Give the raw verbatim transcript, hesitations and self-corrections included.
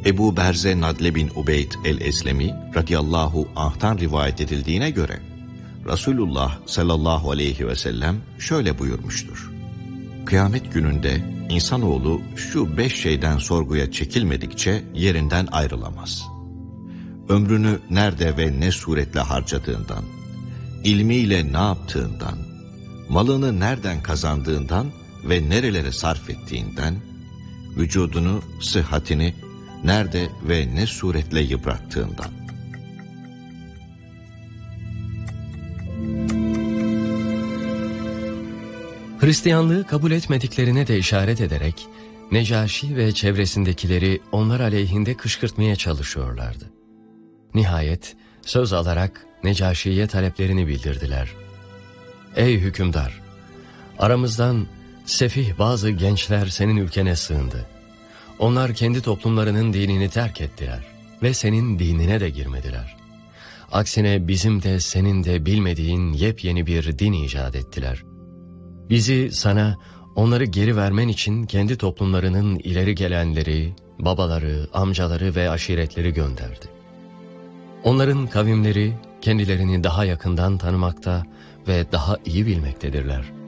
Ebu Berze Nadle bin Ubeyd el-Eslemi radıyallahu anh'tan rivayet edildiğine göre Resulullah sallallahu aleyhi ve sellem şöyle buyurmuştur. Kıyamet gününde insanoğlu şu beş şeyden sorguya çekilmedikçe yerinden ayrılamaz. Ömrünü nerede ve ne suretle harcadığından, ilmiyle ne yaptığından, malını nereden kazandığından ve nerelere sarf ettiğinden, vücudunu, sıhhatini nerede ve ne suretle yıprattığından. Hristiyanlığı kabul etmediklerine de işaret ederek Necaşi ve çevresindekileri onlar aleyhinde kışkırtmaya çalışıyorlardı. Nihayet söz alarak Necaşi'ye taleplerini bildirdiler. Ey hükümdar! Aramızdan sefih bazı gençler senin ülkene sığındı. Onlar kendi toplumlarının dinini terk ettiler ve senin dinine de girmediler. Aksine bizim de senin de bilmediğin yepyeni bir din icat ettiler. Bizi sana onları geri vermen için kendi toplumlarının ileri gelenleri, babaları, amcaları ve aşiretleri gönderdi. Onların kavimleri kendilerini daha yakından tanımakta ve daha iyi bilmektedirler.